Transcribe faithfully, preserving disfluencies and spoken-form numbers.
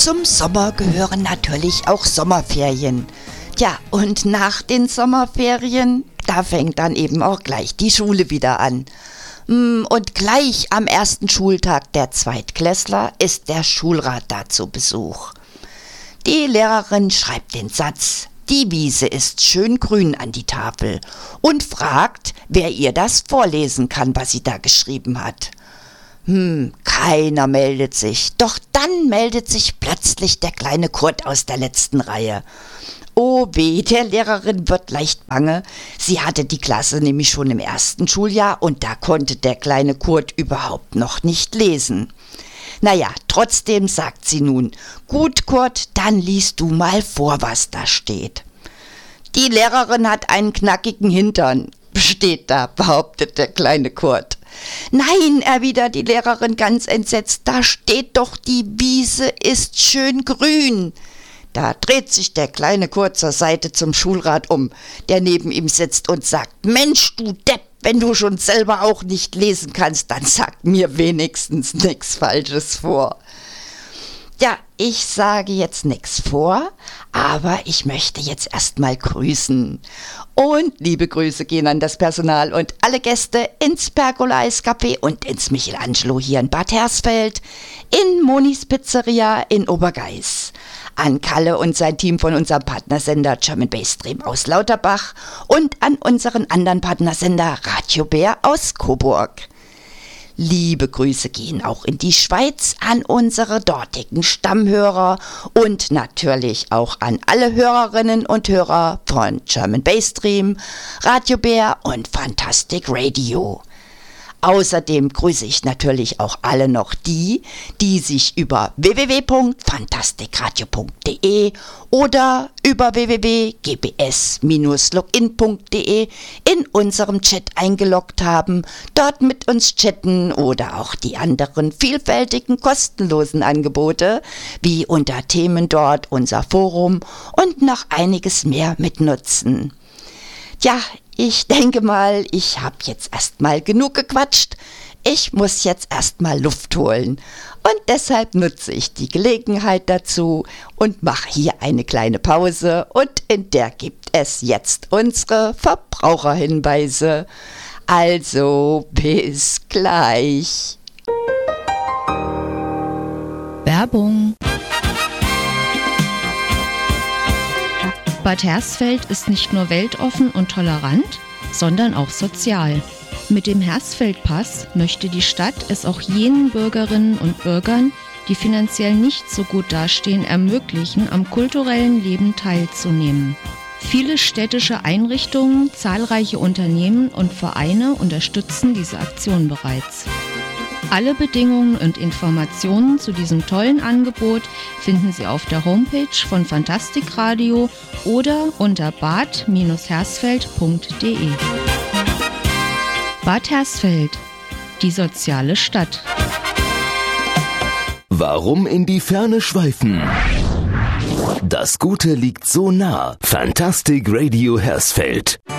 Zum Sommer gehören natürlich auch Sommerferien. Tja, und nach den Sommerferien, da fängt dann eben auch gleich die Schule wieder an. Und gleich am ersten Schultag der Zweitklässler ist der Schulrat da zu Besuch. Die Lehrerin schreibt den Satz: Die Wiese ist schön grün an die Tafel und fragt, wer ihr das vorlesen kann, was sie da geschrieben hat. Hm, keiner meldet sich. Doch dann meldet sich plötzlich der kleine Kurt aus der letzten Reihe. Oh weh, der Lehrerin wird leicht bange. Sie hatte die Klasse nämlich schon im ersten Schuljahr und da konnte der kleine Kurt überhaupt noch nicht lesen. Naja, trotzdem sagt sie nun: Gut, Kurt, dann liest du mal vor, was da steht. Die Lehrerin hat einen knackigen Hintern, steht da, behauptet der kleine Kurt. Nein, erwidert die Lehrerin ganz entsetzt, da steht doch, die Wiese ist schön grün. Da dreht sich der kleine Kurt zur Seite zum Schulrat um, der neben ihm sitzt und sagt: Mensch, du Depp, wenn du schon selber auch nicht lesen kannst, dann sag mir wenigstens nichts Falsches vor. Ja, ich sage jetzt nichts vor, aber ich möchte jetzt erstmal grüßen. Und liebe Grüße gehen an das Personal und alle Gäste ins Pergola-Eis Café und ins Michelangelo hier in Bad Hersfeld, in Monis Pizzeria in Obergeiß, an Kalle und sein Team von unserem Partnersender German Bass Stream aus Lauterbach und an unseren anderen Partnersender Radio Bär aus Coburg. Liebe Grüße gehen auch in die Schweiz an unsere dortigen Stammhörer und natürlich auch an alle Hörerinnen und Hörer von German Bass Stream, Radio Bär und Fantastic Radio. Außerdem grüße ich natürlich auch alle noch die, die sich über w w w punkt fantastikradio punkt d e oder über w w w punkt g b s Bindestrich login punkt d e in unserem Chat eingeloggt haben, dort mit uns chatten oder auch die anderen vielfältigen kostenlosen Angebote, wie unter Themen dort unser Forum und noch einiges mehr mitnutzen. Ja, ich denke mal, ich habe jetzt erstmal genug gequatscht. Ich muss jetzt erstmal Luft holen. Und deshalb nutze ich die Gelegenheit dazu und mache hier eine kleine Pause. Und in der gibt es jetzt unsere Verbraucherhinweise. Also bis gleich. Werbung. Bad Hersfeld ist nicht nur weltoffen und tolerant, sondern auch sozial. Mit dem Hersfeld-Pass möchte die Stadt es auch jenen Bürgerinnen und Bürgern, die finanziell nicht so gut dastehen, ermöglichen, am kulturellen Leben teilzunehmen. Viele städtische Einrichtungen, zahlreiche Unternehmen und Vereine unterstützen diese Aktion bereits. Alle Bedingungen und Informationen zu diesem tollen Angebot finden Sie auf der Homepage von Fantastic Radio oder unter bad Bindestrich hersfeld punkt d e. Bad Hersfeld, die soziale Stadt. Warum in die Ferne schweifen? Das Gute liegt so nah. Fantastic Radio Hersfeld.